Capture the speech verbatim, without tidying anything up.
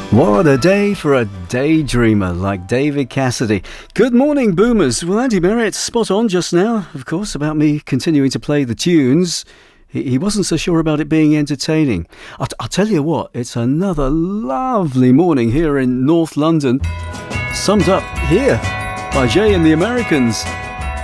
What a day for a daydreamer like David Cassidy. Good morning, Boomers. Well, Andy Merritt's spot on just now, of course, about me continuing to play the tunes. He, he wasn't so sure about it being entertaining. I'll, I'll tell you what, it's another lovely morning here in North London, summed up here by Jay and the Americans.